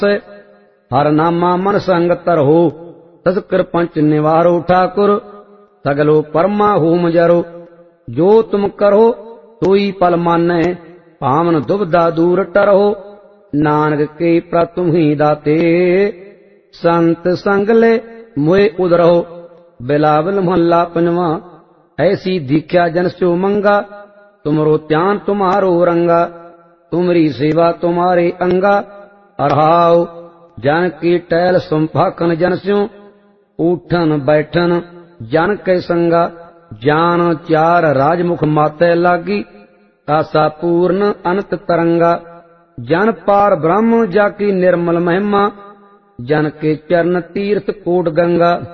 हर नामा मन संग तरहो, तस्कर पंच निवारो ठाकुर, सगलो परमा होम जरो। जो तुम करो सोई पल मानै, पावन दुबदा दूर टरहो। नानक के प्रतुम ही दाते, संत संगले मोए उदरहो। बिलावल महला पंजवा। ऐसी दीख्या जन स्यो मंगा, तुमरो त्यान तुम्हारो रंगा। तुमरी सेवा तुम्हारे अंगा, अरहाओ जन की टहल सुम्भाखन जन स्यो। उठन बैठन जन के संगा, जान चार राजमुख माते लागी। आसा पूर्ण अनंत तरंगा, जन पार ब्रह्म जाकी निर्मल महिमा। जन के चरण तीर्थ कोट गंगा।